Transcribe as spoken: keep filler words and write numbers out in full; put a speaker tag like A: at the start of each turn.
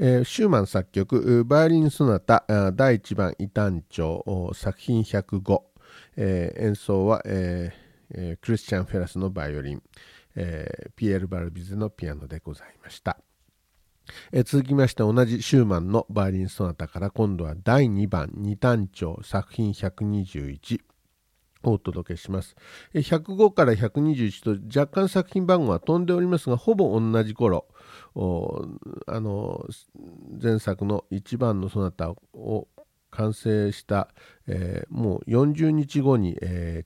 A: えーシューマン作曲バイオリンソナタだいいちばん異端調作品ひゃくご、えー演奏は、えーえークリスチャン・フェラスのバイオリン、えーピエール・バルビゼのピアノでございました。えー続きまして同じシューマンのバイオリンソナタから今度はだいにばん二単調作品ひゃくにじゅういちをお届けします。ひゃくごからひゃくにじゅういちと若干作品番号は飛んでおりますが、ほぼ同じ頃、あの前作のいちばんのソナタを完成した、えーもうよんじゅうにちごに、え